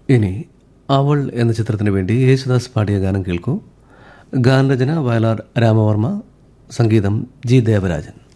ഇനി അവൾ എന്ന ചിത്രത്തിന് വേണ്ടി യേശുദാസ് പാടിയ ഗാനം കേൾക്കൂ. ഗാനരചന വയലാർ രാമവർമ്മ, സംഗീതം ജി ദേവരാജൻ.